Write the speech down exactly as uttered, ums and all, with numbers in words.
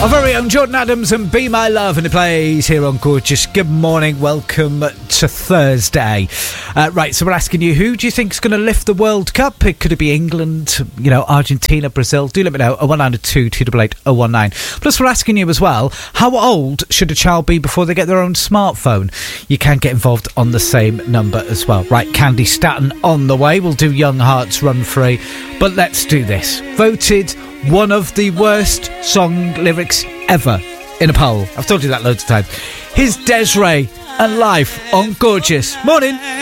Our very own Jordan Adams and Be My Love, and it plays here on Gorgeous. Good morning, welcome to Thursday. Uh, right, so we're asking you, who do you think is going to lift the World Cup? It could it be England, you know, Argentina, Brazil? Do let me know. oh one nine two, two eight eight, oh one nine. Plus, we're asking you as well, how old should a child be before they get their own smartphone? You can get involved on the same number as well. Right, Candy Staton on the way. We'll do Young Hearts Run Free. But let's do this. Voted one of the worst song lyrics ever in a poll. I've told you that loads of times. Here's Des'ree and Life on Gorgeous. Morning.